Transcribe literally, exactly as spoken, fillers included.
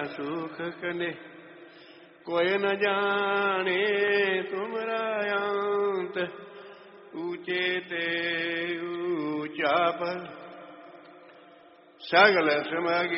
सुख कने कोई न जाने तुमरा अंत ऊंचे ते ऊंचा पर सगल समागी